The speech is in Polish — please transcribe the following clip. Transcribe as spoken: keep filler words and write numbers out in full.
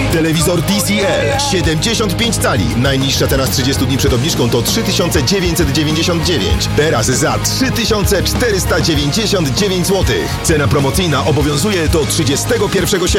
Telewizor T C L siedemdziesiąt pięć cali. Najniższa teraz trzydzieści dni przed obniżką to trzy tysiące dziewięćset dziewięćdziesiąt dziewięć. Teraz za trzy tysiące czterysta dziewięćdziesiąt dziewięć złotych. Cena promocyjna obowiązuje do trzydziestego pierwszego sierpnia.